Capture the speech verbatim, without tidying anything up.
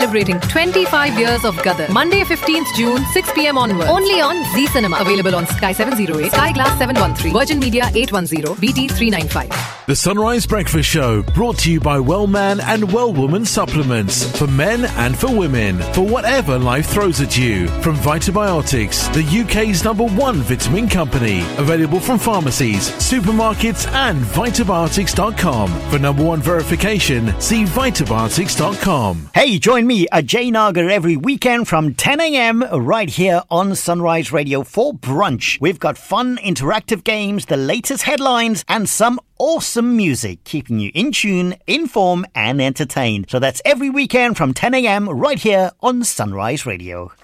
celebrating twenty-five years of Gadar. Monday, fifteenth June, six p.m. onwards. Only on Zee Cinema. Available on Sky seven oh eight, Sky Glass seven one three, Virgin Media eight one zero, B T three ninety-five. The Sunrise Breakfast Show, brought to you by Wellman and Wellwoman Supplements. For men and for women. For whatever life throws at you. From Vitabiotics, the U K's number one vitamin company. Available from pharmacies, supermarkets and vitabiotics dot com. For number one verification, see vitabiotics dot com. Hey, join me, Ajay Nagar, every weekend from ten a.m. right here on Sunrise Radio for brunch. We've got fun, interactive games, the latest headlines and some awesome music, keeping you in tune, informed and entertained. So that's every weekend from ten a.m. right here on Sunrise Radio.